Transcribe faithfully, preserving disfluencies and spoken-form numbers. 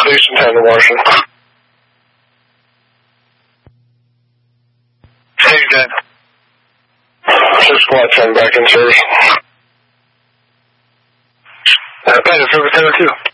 Station ten to Martian. Hey, Dan. Just Squad ten back in service. Uh, Panda, Silver ten oh two.